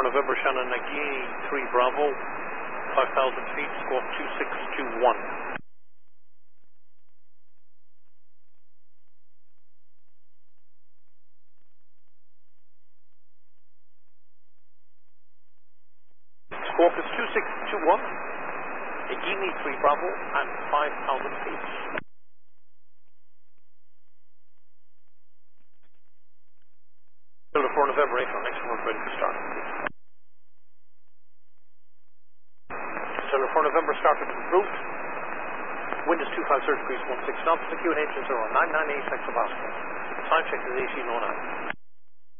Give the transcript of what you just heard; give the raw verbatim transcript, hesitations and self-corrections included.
for November, Shannon Nagini, three Bravo, five thousand feet, squawk two six two one. Squawk is two six two one, Nagini, three Bravo, and five thousand feet. For November, eight on next one, ready to start. Center for November started en route. Wind is two five zero degrees one six knots. The Q and H is zero nine nine eight hectopascal. Time check is eighteen oh nine.